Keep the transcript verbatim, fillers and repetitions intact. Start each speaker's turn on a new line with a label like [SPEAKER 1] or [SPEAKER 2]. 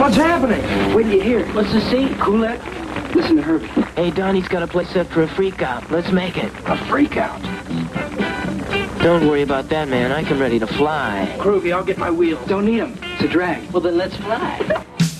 [SPEAKER 1] What's happening?
[SPEAKER 2] Wait till you hear it.
[SPEAKER 1] What's the scene?
[SPEAKER 2] Coolette, listen to Herbie.
[SPEAKER 3] Hey, Donnie's got a place set for a freak out. Let's make it.
[SPEAKER 1] A freak out.
[SPEAKER 3] Don't worry about that, man. I come ready to fly.
[SPEAKER 1] Groovy, I'll get my wheels.
[SPEAKER 2] Don't need them. It's a drag.
[SPEAKER 3] Well, then let's fly.